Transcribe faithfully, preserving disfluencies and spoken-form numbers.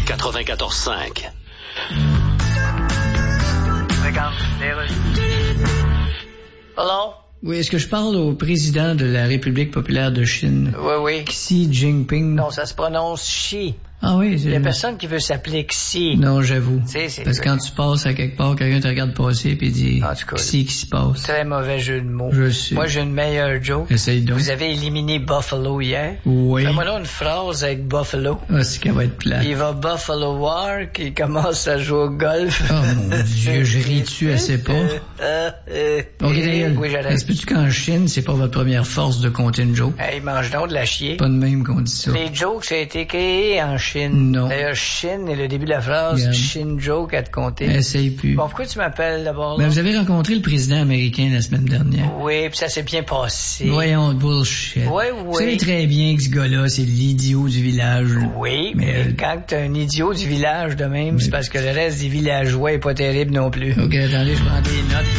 quatre-vingt-quatorze cinq. Regarde, les Russes. Hello? Oui, est-ce que je parle au président de la République populaire de Chine? Oui, oui. Xi Jinping? Non, ça se prononce Xi. Ah oui, c'est... Il y a personne qui veut s'appeler Xi. Non, j'avoue. C'est, c'est Parce que quand tu passes à quelque part, quelqu'un te regarde passer puis dit en tout cas, Xi qui se passe. Très mauvais jeu de mots. Je sais. Moi, j'ai une meilleure joke. Essaye donc. Vous avez éliminé Buffalo hier. Oui. Fais-moi là une phrase avec Buffalo. Ah, c'est qu'elle va être plate. Il va Buffalo War, qui commence à jouer au golf. Oh mon Dieu, je ris-tu assez pas? Euh, euh, Ok, Daniel. oui, j'arrête. Est-ce qu'en Chine, c'est pas votre première force de compter une joke? Hey, mange donc de la chier. Pas de même qu'on dit ça. Les jokes, ça a été créé en Chine. Non. D'ailleurs, Chine est le début de la phrase. Regarde. Chine joke à te compter. Essaye plus. Bon, pourquoi tu m'appelles d'abord? Ben, là? vous avez rencontré le président américain la semaine dernière. Oui, puis ça s'est bien passé. Voyons, bullshit. Oui, Vous oui. savez très bien que ce gars-là, c'est l'idiot du village. Oui, Mais, mais euh, quand t'es un idiot du village de même, c'est parce que le reste des villageois est pas terrible non plus. Ok, attendez, je prends des notes.